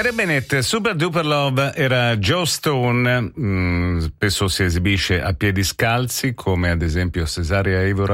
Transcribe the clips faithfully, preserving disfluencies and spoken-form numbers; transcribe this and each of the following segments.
Wait a minute, Super Duper Love era Joe Stone, mm, spesso si esibisce a piedi scalzi, come ad esempio Cesaria Evora,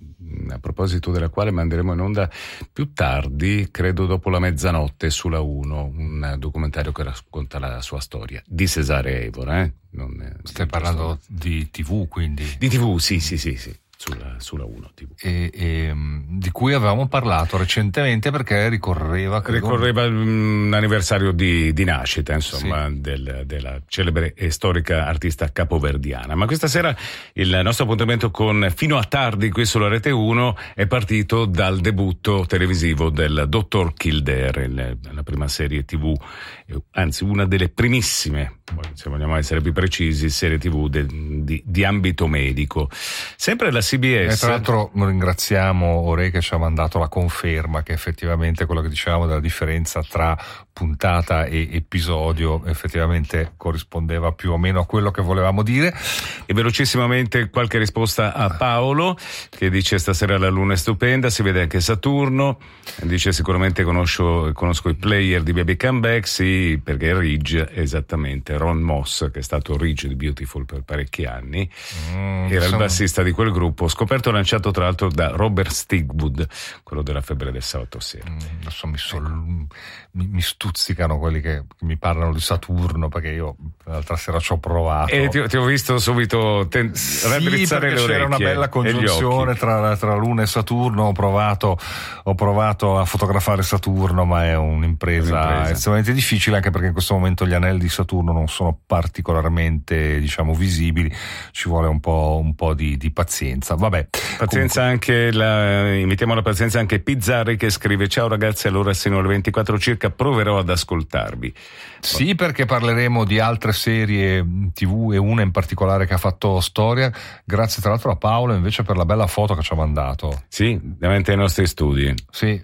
a proposito della quale manderemo in onda più tardi, credo dopo la mezzanotte, sulla uno, un documentario che racconta la sua storia di Cesaria Evora. Eh? Non, Stai parlando di tivù, quindi? Di tivù, sì, sì, sì, sì. Sulla, sulla uno tivù. E, e, di cui avevamo parlato recentemente perché ricorreva credo, ricorreva un anniversario di, di nascita, insomma, sì. del, della celebre e storica artista capoverdiana. Ma questa sera il nostro appuntamento con Fino a tardi qui sulla Rete uno è partito dal debutto televisivo del dottor Kildare, la prima serie tivù, anzi una delle primissime, se vogliamo essere più precisi, serie tivù de, di, di ambito medico. Sempre la C B S. E tra l'altro ringraziamo Ore che ci ha mandato la conferma che effettivamente quello che dicevamo della differenza tra puntata e episodio effettivamente corrispondeva più o meno a quello che volevamo dire. E velocissimamente qualche risposta a Paolo che dice: stasera la luna è stupenda, si vede anche Saturno, dice sicuramente conosco, conosco i player di Baby Come Back, sì, perché Ridge, esattamente, Ron Moss, che è stato Ridge di Beautiful per parecchi anni, mm, era sono... il bassista di quel gruppo, scoperto e lanciato tra l'altro da Robert Stigwood, quello della Febbre del sabato sera. Mm, adesso mi, sol... mi, mi stuzzicano quelli che mi parlano di Saturno, perché io l'altra sera ci ho provato e ti, ti ho visto subito ten... sì, raddrizzare le orecchie. C'era una bella congiunzione tra, tra Luna e Saturno. Ho provato, ho provato a fotografare Saturno, ma è un'impresa, un'impresa estremamente difficile, anche perché in questo momento gli anelli di Saturno non sono particolarmente, diciamo, visibili. Ci vuole un po', un po' di, di pazienza. Vabbè, pazienza. Comunque... anche la, invitiamo alla pazienza anche Pizzarri, che scrive: ciao ragazzi, allora sino alle ventiquattro circa proverò ad ascoltarvi. Sì, perché parleremo di altre serie tivù e una in particolare che ha fatto storia. Grazie tra l'altro a Paolo invece per la bella foto che ci ha mandato. Sì, davanti ai nostri studi. Sì,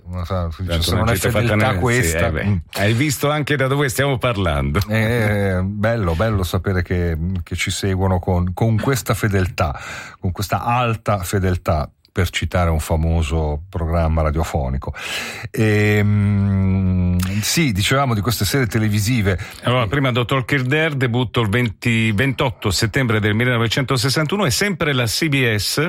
se non è fedeltà questa. Sì, eh hai visto anche da dove stiamo parlando. È bello, bello sapere che, che ci seguono con, con questa fedeltà, con questa alta fedeltà, per citare un famoso programma radiofonico. E, sì, dicevamo di queste serie televisive. Allora, prima dottor Kildare, debutto il venti, ventotto settembre del millenovecentosessantuno, e sempre la C B S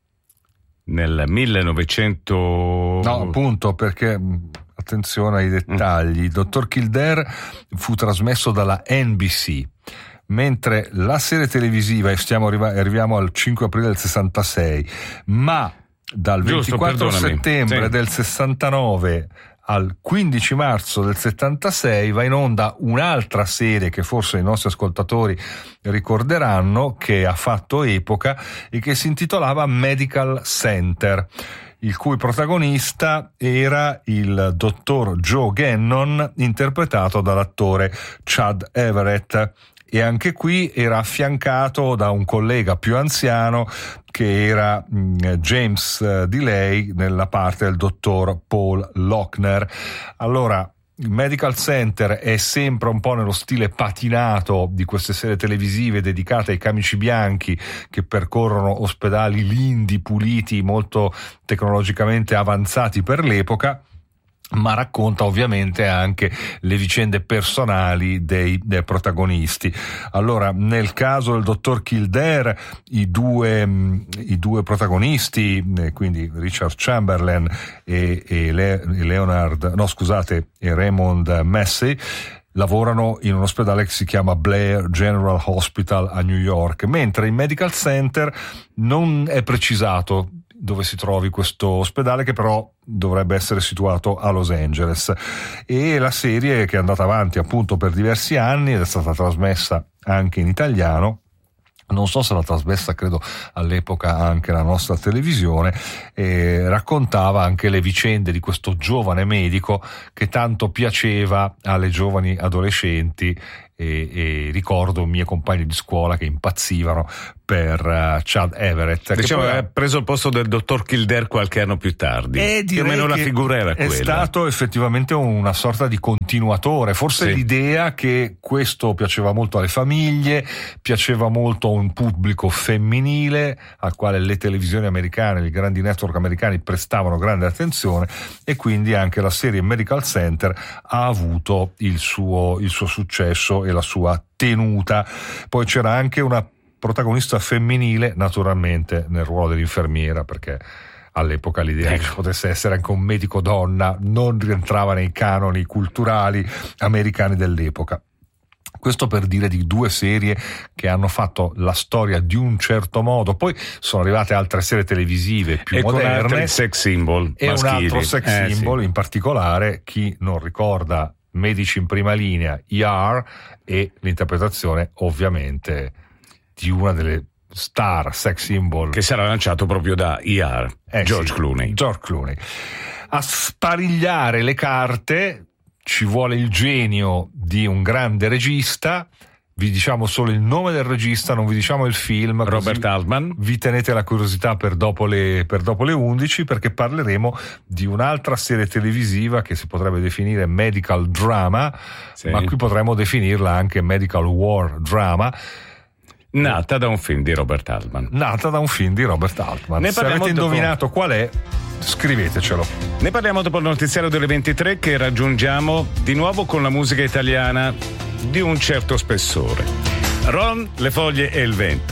nel millenovecento. No, appunto, perché attenzione ai dettagli. Mm. dottor Kildare fu trasmesso dalla N B C, mentre la serie televisiva, e stiamo arriva, arriviamo al cinque aprile del sessantasei, ma dal Giusto, ventiquattro perdonami. settembre sì. del sessantanove al quindici marzo del settantasei va in onda un'altra serie che forse i nostri ascoltatori ricorderanno, che ha fatto epoca e che si intitolava Medical Center, il cui protagonista era il dottor Joe Gannon, interpretato dall'attore Chad Everett. E anche qui era affiancato da un collega più anziano che era mh, James uh, Delay nella parte del dottor Paul Lochner. Allora, il Medical Center è sempre un po' nello stile patinato di queste serie televisive dedicate ai camici bianchi che percorrono ospedali lindi, puliti, molto tecnologicamente avanzati per l'epoca, ma racconta ovviamente anche le vicende personali dei, dei protagonisti. Allora, nel caso del dottor Kildare, i due, i due protagonisti, quindi Richard Chamberlain e, e, Le, e Leonard, no scusate, e Raymond Massey, lavorano in un ospedale che si chiama Blair General Hospital a New York, mentre in Medical Center non è precisato dove si trovi questo ospedale, che però dovrebbe essere situato a Los Angeles. E la serie, che è andata avanti appunto per diversi anni ed è stata trasmessa anche in italiano, non so se l'ha trasmessa, credo all'epoca anche la nostra televisione, e raccontava anche le vicende di questo giovane medico che tanto piaceva alle giovani adolescenti e, e ricordo i miei compagni di scuola che impazzivano per uh, Chad Everett. Diciamo che ha preso il posto del dottor Kildare qualche anno più tardi. E più o meno la figura era è quella. È stato effettivamente una sorta di continuatore, forse sì. l'idea che questo piaceva molto alle famiglie, piaceva molto a un pubblico femminile al quale le televisioni americane, i grandi network americani prestavano grande attenzione, e quindi anche la serie Medical Center ha avuto il suo, il suo successo e la sua tenuta. Poi c'era anche una protagonista femminile, naturalmente nel ruolo dell'infermiera, perché all'epoca l'idea ecco. che potesse essere anche un medico donna non rientrava nei canoni culturali americani dell'epoca. Questo per dire di due serie che hanno fatto la storia di un certo modo. Poi sono arrivate altre serie televisive più e moderne, con altri sex symbol e maschili. un altro sex eh, symbol sì. in particolare, chi non ricorda Medici in prima linea, E R, e l'interpretazione ovviamente di una delle star sex symbol che sarà lanciato proprio da E R, eh George sì, Clooney. George Clooney. A sparigliare le carte ci vuole il genio di un grande regista. Vi diciamo solo il nome del regista, non vi diciamo il film. Robert Altman. Vi tenete la curiosità per dopo le, per dopo le undici, perché parleremo di un'altra serie televisiva che si potrebbe definire medical drama, sì. ma qui potremmo definirla anche medical war drama. Nata da un film di Robert Altman. Nata da un film di Robert Altman. Ne Se avete dopo... indovinato qual è, scrivetecelo. Ne parliamo dopo il notiziario delle ventitré, che raggiungiamo di nuovo con la musica italiana di un certo spessore. Ron, le foglie e il vento.